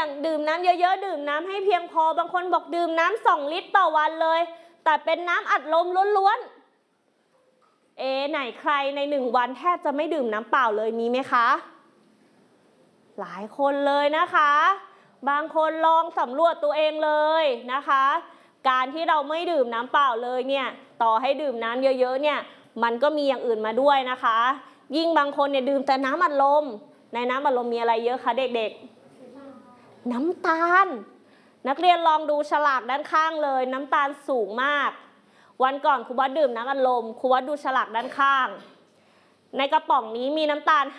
อย่างดื่มน้ำเยอะๆดื่มน้ำให้เพียงพอบางคนบอกดื่มน้ำ2 ลิตรต่อวันเลยแต่เป็นน้ำอัดลมล้วนๆไหนใครใน1 วันแทบจะไม่ดื่มน้ำเปล่าเลยมีไหมคะหลายคนเลยนะคะบางคนลองสำรวจตัวเองเลยนะคะการที่เราไม่ดื่มน้ำเปล่าเลยเนี่ยต่อให้ดื่มน้ำเยอะๆเนี่ยมันก็มีอย่างอื่นมาด้วยนะคะยิ่งบางคนเนี่ยดื่มแต่น้ำอัดลมในน้ำอัดลมมีอะไรเยอะคะเด็กๆน้ำตาลนักเรียนลองดูฉลากด้านข้างเลยน้ำตาลสูงมากวันก่อนครูวัดดื่มน้ำอัดลมครูวัดดูฉลากด้านข้างในกระป๋องนี้มีน้ำตาล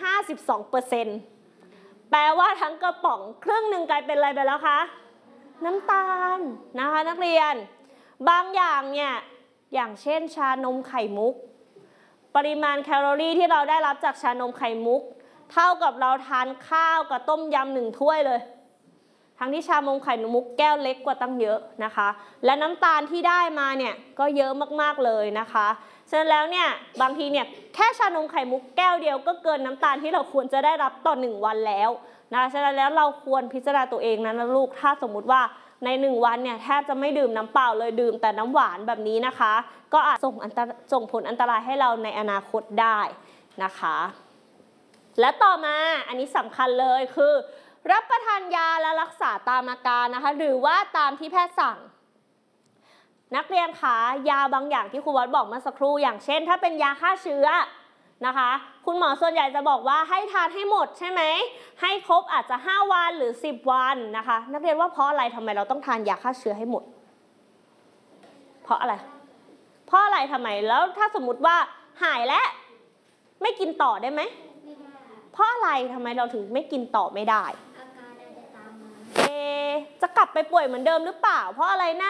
52%แปลว่าทั้งกระป๋องครึ่งหนึ่งกลายเป็นอะไรไปแล้วคะน้ำตาลนะคะนักเรียนบางอย่างเนี่ยอย่างเช่นชานมไข่มุกปริมาณแคลอรี่ที่เราได้รับจากชานมไข่มุกเท่ากับเราทานข้าวกับต้มยำ1 ถ้วยเลยทั้งที่ชานมไข่มุกแก้วเล็กกว่าตั้งเยอะนะคะและน้ำตาลที่ได้มาเนี่ยก็เยอะมากๆเลยนะคะฉะนั้นแล้วเนี่ยบางทีเนี่ยแค่ชานมไข่มุกแก้วเดียวก็เกินน้ำตาลที่เราควรจะได้รับต่อ1 วันแล้วนะฉะนั้นแล้วเราควรพิจารณาตัวเองนะลูกถ้าสมมุติว่าใน1 วันเนี่ยแทบจะไม่ดื่มน้ำเปล่าเลยดื่มแต่น้ำหวานแบบนี้นะคะก็อาจส่งผลอันตรายให้เราในอนาคตได้นะคะและต่อมาอันนี้สำคัญเลยคือรับประทานยาและรักษาตามอาการนะคะหรือว่าตามที่แพทย์สั่งนักเรียนคะยาบางอย่างที่ครูวัดบอกเมื่อสักครู่อย่างเช่นถ้าเป็นยาฆ่าเชื้อนะคะคุณหมอส่วนใหญ่จะบอกว่าให้ทานให้หมดใช่ไหมให้ครบอาจจะ5 วันหรือ10 วันนะคะนักเรียนว่าเพราะอะไรทำไมเราต้องทานยาฆ่าเชื้อให้หมดเพราะอะไรทำไมแล้วถ้าสมมุติว่าหายแล้วไม่กินต่อได้ไหมเพราะอะไรทำไมเราถึงไม่กินต่อไม่ได้อาการอะไรจะตามมาจะกลับไปป่วยเหมือนเดิมหรือเปล่าเพราะอะไรนะ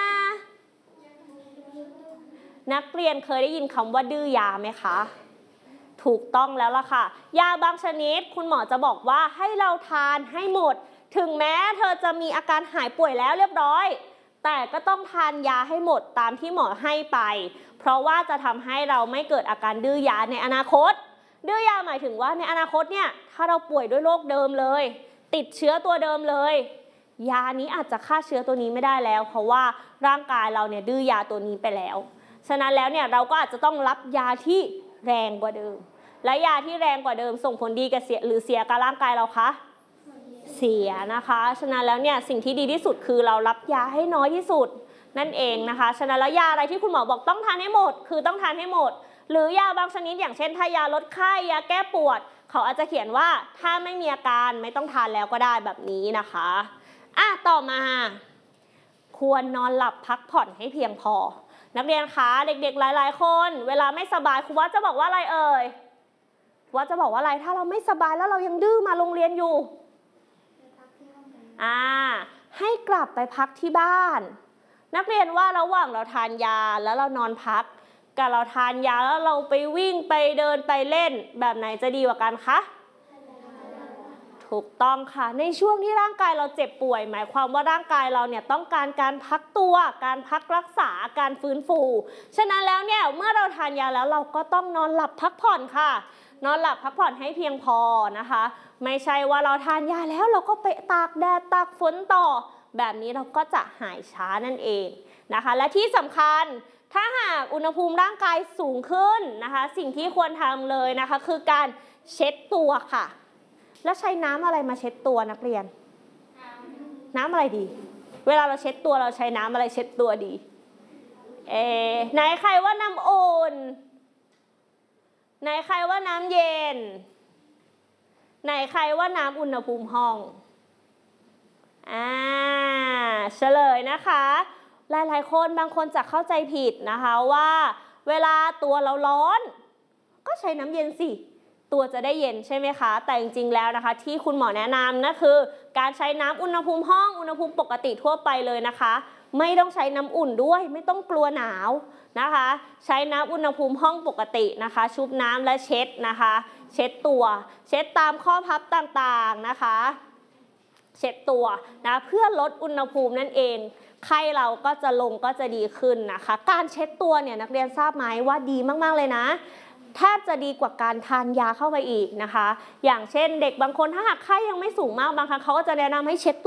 นักเรียนเคยได้ยินคำว่าดื้อยาไหมคะถูกต้องแล้วล่ะค่ะยาบางชนิดคุณหมอจะบอกว่าให้เราทานให้หมดถึงแม้เธอจะมีอาการหายป่วยแล้วเรียบร้อยแต่ก็ต้องทานยาให้หมดตามที่หมอให้ไปเพราะว่าจะทำให้เราไม่เกิดอาการดื้อยาในอนาคตดื้อยาหมายถึงว่าในอนาคตเนี่ยถ้าเราป่วยด้วยโรคเดิมเลยติดเชื้อตัวเดิมเลยยานี้อาจจะฆ่าเชื้อตัวนี้ไม่ได้แล้วเพราะว่าร่างกายเราเนี่ยดื้อยาตัวนี้ไปแล้วฉะนั้นแล้วเนี่ยเราก็อาจจะต้องรับยาที่แรงกว่าเดิมและยาที่แรงกว่าเดิมส่งผลดีกับเสียกับร่างกายเราคะเสียนะคะฉะนั้นแล้วเนี่ยสิ่งที่ดีที่สุดคือเรารับยาให้น้อยที่สุดนั่นเองนะคะฉะนั้นแล้วยาอะไรที่คุณหมอบอกต้องทานให้หมดคือต้องทานให้หมดหรือยาบางชนิดอย่างเช่นถ้ายาลดไข้ยาแก้ปวดเขาอาจจะเขียนว่าถ้าไม่มีอาการไม่ต้องทานแล้วก็ได้แบบนี้นะคะต่อมาควรนอนหลับพักผ่อนให้เพียงพอนักเรียนคะเด็กๆหลายๆคนเวลาไม่สบายครูว่าจะบอกว่าอะไรเอ่ยว่าจะบอกว่าอะไรถ้าเราไม่สบายแล้วเรายังดื้อมาโรงเรียนอยู่ให้กลับไปพักที่บ้านนักเรียนว่าระหว่างเราทานยาแล้วเรานอนพักกับเราทานยาแล้วเราไปวิ่งไปเดินไปเล่นแบบไหนจะดีกว่ากันคะถูกต้องค่ะในช่วงที่ร่างกายเราเจ็บป่วยหมายความว่าร่างกายเราเนี่ยต้องการพักตัวการพักรักษาการฟื้นฟูฉะนั้นแล้วเนี่ยเมื่อเราทานยาแล้วเราก็ต้องนอนหลับพักผ่อนค่ะนอนหลับพักผ่อนให้เพียงพอนะคะไม่ใช่ว่าเราทานยาแล้วเราก็ไปตากแดดตากฝนต่อแบบนี้เราก็จะหายช้านั่นเองนะคะและที่สำคัญถ้าหากอุณหภูมิร่างกายสูงขึ้นนะคะสิ่งที่ควรทำเลยนะคะคือการเช็ดตัวค่ะแล้วใช้น้ำอะไรมาเช็ดตัวนักเรียนน้ำอะไรดีเวลาเราเช็ดตัวเราใช้น้ำอะไรเช็ดตัวดีไหนใครว่าน้ำอุ่นไหนใครว่าน้ำเย็นไหนใครว่าน้ำอุณหภูมิห้องเฉลยนะคะหลายๆคนบางคนจะเข้าใจผิดนะคะว่าเวลาตัวเราร้อนก็ใช้น้ำเย็นสิตัวจะได้เย็นใช่ไหมคะแต่จริงๆแล้วนะคะที่คุณหมอแนะนำนะคือการใช้น้ำอุณหภูมิห้องอุณหภูมิปกติทั่วไปเลยนะคะไม่ต้องใช้น้ำอุ่นด้วยไม่ต้องกลัวหนาวนะคะใช้น้ำอุณหภูมิห้องปกตินะคะชุบน้ำและเช็ดนะคะเช็ดตัวเช็ดตามข้อพับต่างๆนะคะเช็ดตัวนะเพื่อลดอุณหภูมินั่นเองไข้เราก็จะลงก็จะดีขึ้นนะคะการเช็ดตัวเนี่ยนักเรียนทราบไหมว่าดีมากๆเลยนะแทบจะดีกว่าการทานยาเข้าไปอีกนะคะอย่างเช่นเด็กบางคนถ้าหากไข้ยังไม่สูงมากบางครั้งเขาก็จะแนะนำให้เช็ดตัว